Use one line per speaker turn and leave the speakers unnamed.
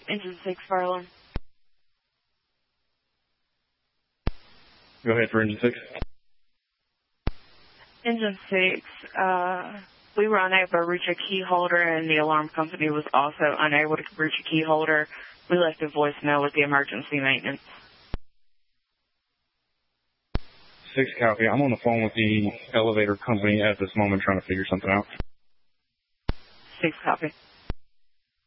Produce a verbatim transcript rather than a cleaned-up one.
Engine six, fire alarm.
Go ahead for engine six.
Engine six, uh, we were unable to reach a key holder, and the alarm company was also unable to reach a key holder. We left a voicemail with the emergency maintenance.
Six copy. I'm on the phone with the elevator company at this moment trying to figure something out.
Six copy.